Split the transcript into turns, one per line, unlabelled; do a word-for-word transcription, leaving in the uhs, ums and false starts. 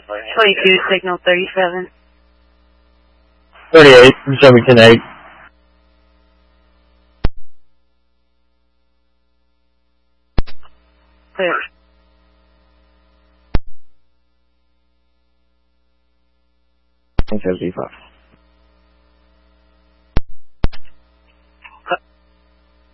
twenty-two, signal thirty-seven.
thirty-eight, Remington eight.
Clear.
seventy-five.